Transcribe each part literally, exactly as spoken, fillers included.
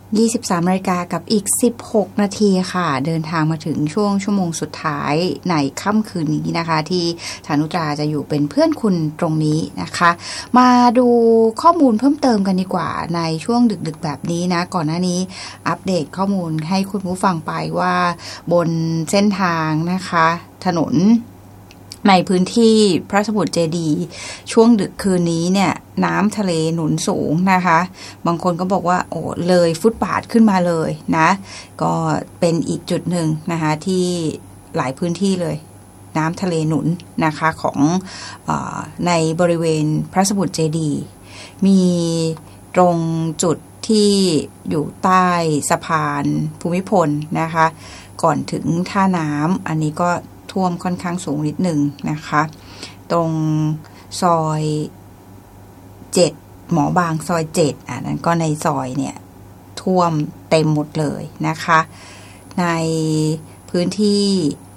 ยี่สิบสามนาฬิกากับอีกสิบหกนาทีค่ะเดินทางมาถึงช่วงชั่วโมงสุดท้ายในค่ำคืนนี้นะคะที่ฐานุตราจะอยู่เป็นเพื่อนคุณตรงนี้นะคะมาดูข้อมูลเพิ่มเติมกันดีกว่าในช่วงดึกๆแบบนี้นะก่อนหน้านี้อัปเดตข้อมูลให้คุณผู้ฟังไปว่าบนเส้นทางนะคะถนนในพื้นที่พระสมุทรเจดีย์ช่วงดึกคืนนี้เนี่ยน้ำทะเลหนุนสูงนะคะบางคนก็บอกว่าโอ้เลยฟุตบาทขึ้นมาเลยนะก็เป็นอีกจุดหนึ่งนะคะที่หลายพื้นที่เลยน้ำทะเลหนุนนะคะของเอ่อในบริเวณพระสมุทรเจดีย์มีตรงจุดที่อยู่ใต้สะพานภูมิพลนะคะก่อนถึงท่าน้ำอันนี้ก็ท่วมค่อนข้างสูงนิดหนึ่งนะคะตรงซอยเจ็ดหมอบางซอยเจ็ดอ่ะนั้นก็ในซอยเนี่ยท่วมเต็มหมดเลยนะคะในพื้นที่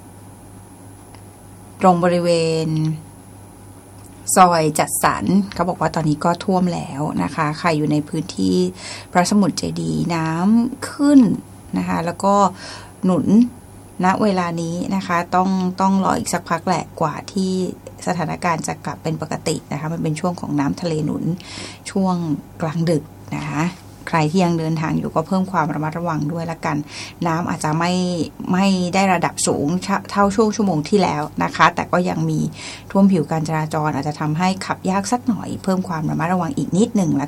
ตรงบริเวณซอยจัดสรรเขาบอกว่าตอนนี้ก็ท่วมแล้วนะคะใครอยู่ในพื้นที่พระสมุทรเจดีย์น้ำขึ้นนะคะแล้วก็หนุนณเวลานี้นะคะต้องต้องรออีกสักพักแหละกว่าที่สถานการณ์จะกลับเป็นปกตินะคะมันเป็นช่วงของน้ำทะเลหนุนช่วงกลางดึกนะคะใครที่ยังเดินทางอยู่ก็เพิ่มความระมัดระวังด้วยละกันน้ำอาจจะไม่ไม่ได้ระดับสูงเท่าช่วงชั่วโมงที่แล้วนะคะแต่ก็ยังมีท่วมผิวการจราจรอาจจะทำให้ขับยากสักหน่อยเพิ่มความระมัดระวังอีกนิดหนึ่งละ